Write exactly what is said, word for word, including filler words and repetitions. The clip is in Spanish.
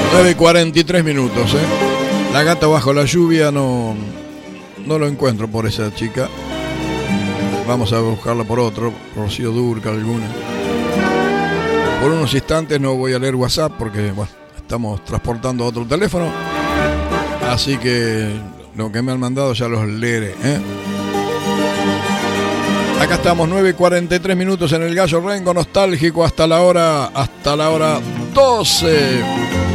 nueve y cuarenta y tres minutos, ¿eh? La gata bajo la lluvia no, no lo encuentro por esa chica. Vamos a buscarla por otro, Rocío Durcal alguna. Por unos instantes no voy a leer WhatsApp porque bueno, estamos transportando a otro teléfono. Así que lo que me han mandado ya los leeré, ¿eh? Acá estamos, nueve y cuarenta y tres minutos en el Gallo Rengo Nostálgico hasta la hora, hasta la hora doce.